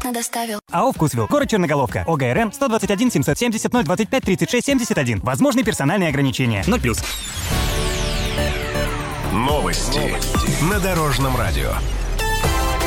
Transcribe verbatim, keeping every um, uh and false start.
бесплатно доставил. АО «Вкусвилл». Город Черноголовка. ОГРН сто двадцать один семьсот семьдесят ноль двадцать пять тридцать шесть семьдесят один. Возможны персональные ограничения. ноль плюс. Новости на Дорожном радио.